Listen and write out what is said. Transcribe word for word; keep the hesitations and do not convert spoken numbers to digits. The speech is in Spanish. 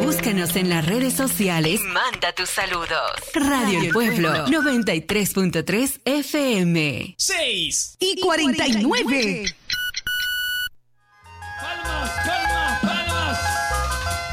Búscanos en las redes sociales y manda tus saludos. Radio El Pueblo, noventa y tres punto tres F M. seis y cuarenta y nueve.